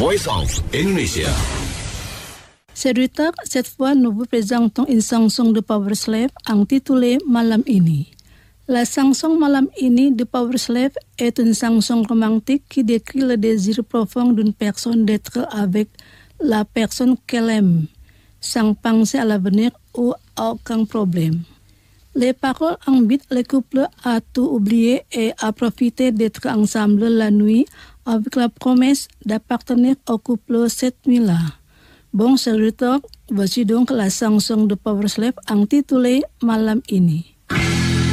Voice of Indonesia. Chers cette fois nous vous présentons une chanson de Power Slave intitulée Malam Ini. La chanson Malam Ini de Power Slave est une chanson romantique qui décrit le désir profond d'une personne d'être avec la personne qu'elle aime, sans penser à l'avenir ou à aucun problème. Les paroles invitent le couple à tout oublier et à profiter d'être ensemble la nuit avec la promesse d'appartenir au couple cette nuit-là. Bon serviteur, voici donc la chanson de Power Slave intitulée Malam Ini.